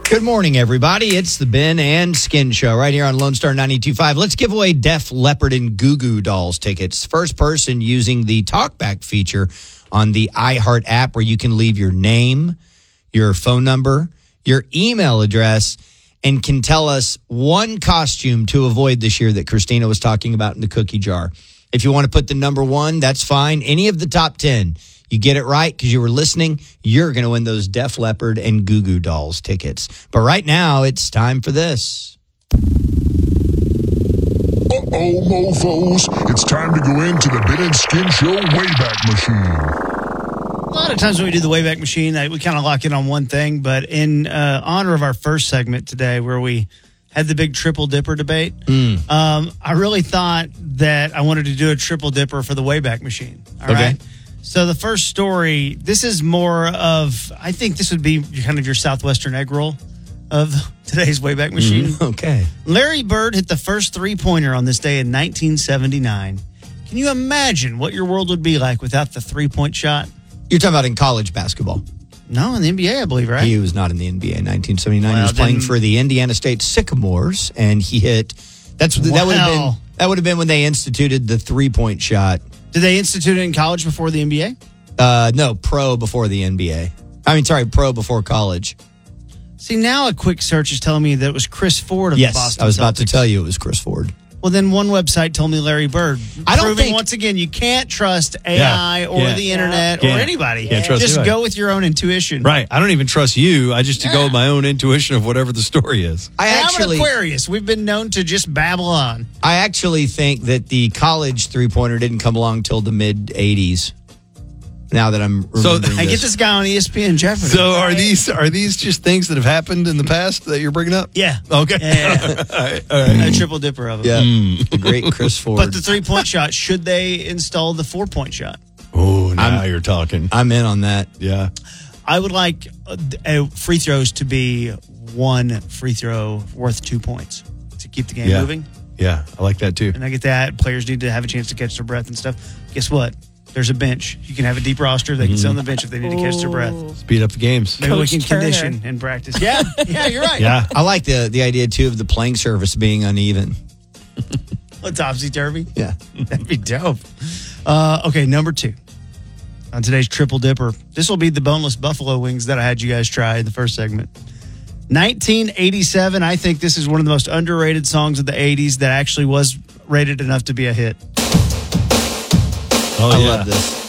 Good morning, everybody. It's the Ben and Skin Show right here on Lone Star 92.5. Let's give away Def Leppard and Goo Goo Dolls tickets. First person using the talkback feature on the iHeart app, where you can leave your name, your phone number, your email address, and can tell us one costume to avoid this year that Christina was talking about in the cookie jar. If you want to put the number one, that's fine. Any of the top 10. You get it right because you were listening, you're going to win those Def Leppard and Goo Goo Dolls tickets. But right now, it's time for this. Uh-oh, mofos. It's time to go into the Ben and Skin Show Wayback Machine. A lot of times when we do the Wayback Machine, we kind of lock in on one thing. But in honor of our first segment today, where we had the big triple dipper debate, I really thought that I wanted to do a triple dipper for the Wayback Machine. All right. So the first story, this is more of, I think this would be kind of your Southwestern egg roll of today's Wayback Machine. Okay. Larry Bird hit the first three-pointer on this day in 1979. Can you imagine what your world would be like without the three-point shot? You're talking about in college basketball. No, in the NBA, I believe, right? He was not in the NBA in 1979. Well, he was playing for the Indiana State Sycamores, and he hit. That would have been when they instituted the three-point shot. Did they institute it in college before the NBA? No, pro before the NBA. Pro before college. See, now a quick search is telling me that it was Chris Ford of the Boston Yes, I was about to Celtics. tell you it was Chris Ford. Well, then one website told me Larry Bird. Proving once again, you can't trust AI or the internet or anybody. Can't trust Just anybody. go with your own intuition. Right. I don't even trust you. I just go with my own intuition of whatever the story is. I'm an Aquarius. We've been known to just babble on. I actually think that the college three-pointer didn't come along till the mid-'80s. Now that I'm remembering I get this guy on ESPN Jeopardy. So are these just things that have happened in the past that you're bringing up? Yeah. Okay. Yeah. All right. A triple dipper of them. Yeah. The great Chris Ford. But the three-point shot, should they install the four-point shot? Oh, now you're talking. I'm in on that. Yeah. I would like free throws to be one free throw worth 2 points to keep the game moving. Yeah, I like that too. And I get that. Players need to have a chance to catch their breath and stuff. Guess what? There's a bench. You can have a deep roster. They can sit on the bench if they need to catch their breath. Speed up the games. Maybe Coach we can Turner. condition and practice. Yeah, you're right. Yeah. I like the idea, too, of the playing surface being uneven. A topsy-turvy. Yeah. That'd be dope. Okay, number 2. On today's Triple Dipper, this will be the boneless buffalo wings that I had you guys try in the first segment. 1987, I think this is one of the most underrated songs of the 80s that actually was rated enough to be a hit. Oh, I yeah. love this.